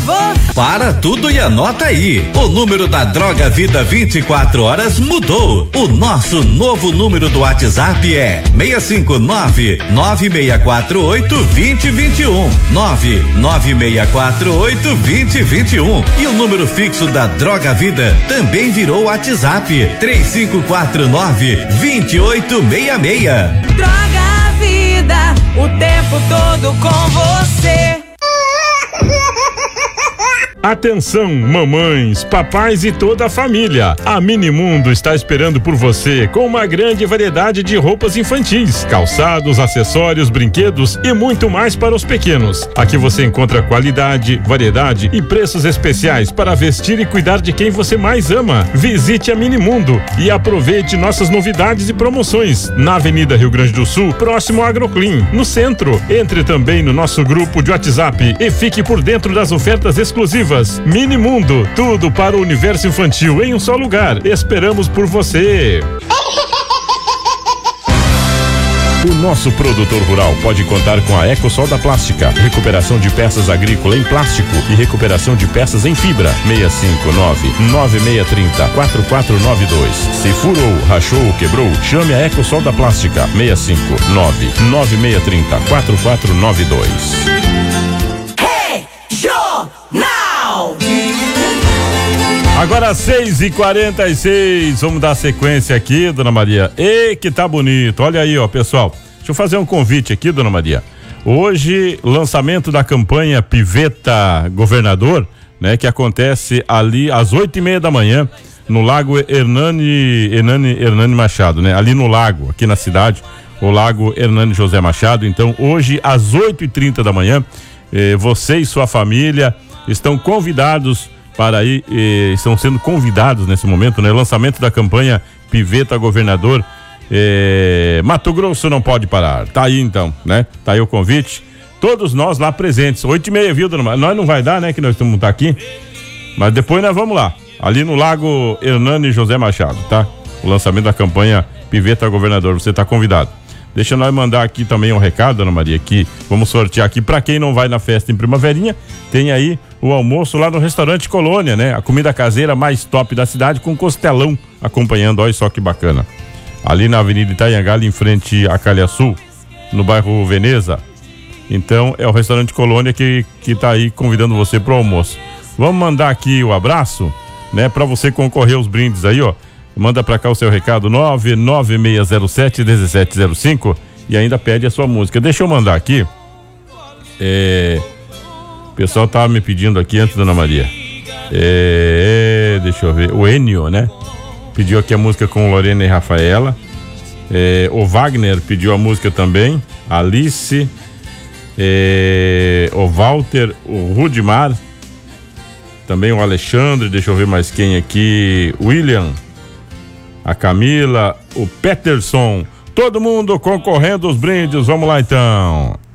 Para tudo e anota aí. O número da Droga Vida 24 horas mudou. O nosso novo número do WhatsApp é 659-9648-2021. 99648-2021. E o número fixo da Droga Vida também virou WhatsApp. 3549-2866. Droga Vida, o tempo todo com você. Atenção, mamães, papais e toda a família. A Minimundo está esperando por você com uma grande variedade de roupas infantis, calçados, acessórios, brinquedos e muito mais para os pequenos. Aqui você encontra qualidade, variedade e preços especiais para vestir e cuidar de quem você mais ama. Visite a Minimundo e aproveite nossas novidades e promoções na Avenida Rio Grande do Sul, próximo ao Agroclean, no centro. Entre também no nosso grupo de WhatsApp e fique por dentro das ofertas exclusivas. Minimundo, tudo para o universo infantil em um só lugar. Esperamos por você. O nosso produtor rural pode contar com a Ecosol da Plástica, recuperação de peças agrícolas em plástico e recuperação de peças em fibra. 659-9630-4492. Se furou, rachou ou quebrou, chame a Ecosol da Plástica. 659-9630-4492. Agora 6h46, vamos dar sequência aqui, dona Maria. E que tá bonito, olha aí, ó, pessoal. Deixa eu fazer um convite aqui, dona Maria. Hoje, lançamento da campanha Piveta Governador, né? Que acontece ali às 8:30 da manhã, no Lago Hernani Machado, né? Ali no lago, aqui na cidade, o Lago Hernani José Machado. Então, hoje, às 8:30 da manhã, você e sua família estão convidados para ir, estão sendo convidados nesse momento, né? Lançamento da campanha Piveta Governador, Mato Grosso não pode parar. Tá aí então, né? Tá aí o convite. Todos nós lá presentes, 8:30, viu, dona Maria? Nós não vai dar, né? Que nós estamos aqui. Mas depois nós vamos lá. Ali no Lago Hernani José Machado, tá? O lançamento da campanha Piveta Governador. Você tá convidado. Deixa nós mandar aqui também um recado, dona Maria, que vamos sortear aqui para quem não vai na festa em Primaverinha. Tem aí o almoço lá no restaurante Colônia, né? A comida caseira mais top da cidade com costelão acompanhando, olha só que bacana. Ali na Avenida Itanhangá, ali em frente a Calhaçu, no bairro Veneza. Então é o restaurante Colônia que tá aí convidando você pro almoço. Vamos mandar aqui o abraço, né? Para você concorrer aos brindes aí, ó. Manda pra cá o seu recado, 99607-1705, e ainda pede a sua música. Deixa eu mandar aqui. O pessoal tava me pedindo aqui antes, dona Maria. Deixa eu ver. O Enio, né? Pediu aqui a música com Lorena e Rafaela. O Wagner pediu a música também. Alice. O Walter, o Rudimar. Também o Alexandre, deixa eu ver mais quem aqui. William. A Camila, o Peterson, todo mundo concorrendo aos brindes. Vamos lá então.